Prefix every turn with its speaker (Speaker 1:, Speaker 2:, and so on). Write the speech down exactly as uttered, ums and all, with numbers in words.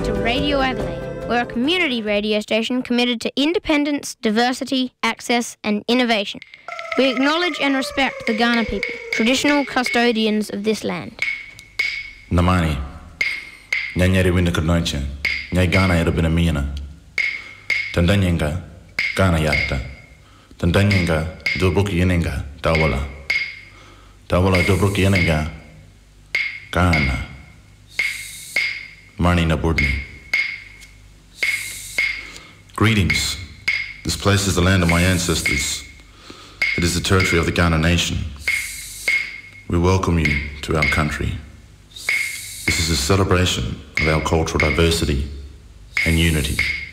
Speaker 1: to Radio Adelaide. We're a community radio station committed to independence, diversity, access and innovation. We acknowledge and respect the Kaurna people, traditional custodians of this land.
Speaker 2: Namani, nyanyari winda kadnoiche, nyai Kaurna era binamina. Tandanyenga, Kaurna yatta. Tandanyenga, dobruki yenenga, tawala. Tawala dobruki yenenga, Kaurna. Marni Naburdni. Greetings. This place is the land of my ancestors. It is the territory of the Kaurna nation. We welcome you to our country. This is a celebration of our cultural diversity and unity.